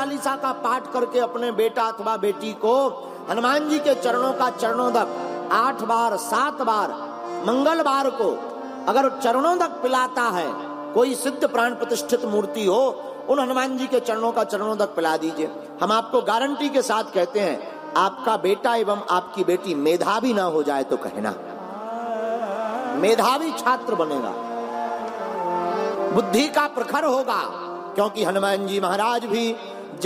चालीसा का पाठ करके अपने बेटा अथवा बेटी को हनुमान जी के चरणों का चरणोदक 8 बार 7 बार मंगलवार को अगर चरणोदक पिलाता है, कोई सिद्ध प्राण प्रतिष्ठित मूर्ति हो, उन हनुमान जी के चरणों का चरणोदक पिला दीजिए। हम आपको गारंटी के साथ कहते हैं, आपका बेटा एवं आपकी बेटी मेधावी ना हो जाए तो कहना, मेधावी छात्र बनेगा, बुद्धि का प्रखर होगा, क्योंकि हनुमान जी महाराज भी